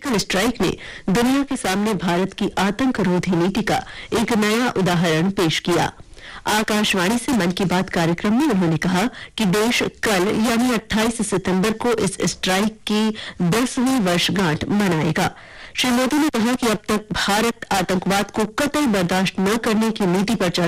Surgical strike ने दुनिया के सामने भारत की आतंकरोधी नीति का एक नया उदाहरण पेश किया। आकाशवाणी से मन की बात कार्यक्रम में उन्होंने कहा कि देश कल यानी 28 सितंबर को इस स्ट्राइक की 10वीं वर्षगांठ मनाएगा। श्री मोदी ने कहा कि अब तक भारत आतंकवाद को कतई बर्दाश्त न करने की नीति पर चल